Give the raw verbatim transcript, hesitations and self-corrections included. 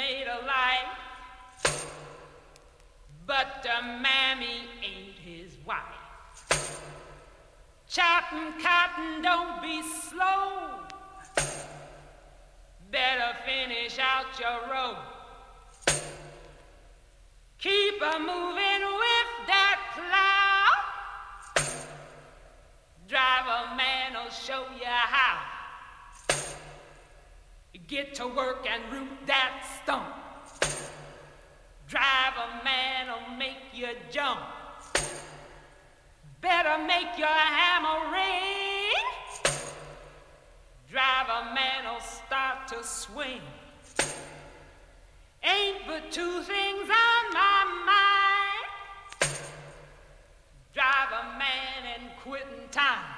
made a life, but the mammy ain't his wife. Chopping cotton, don't be slow. Better finish out your row. Keep a moving with that plow. Driver man'll show you how. Get to work and root that stump. Driver man'll make you jump. Better make your hammer ring. Driver man'll start to swing. Ain't but two things on my mind. Driver man and quitting time.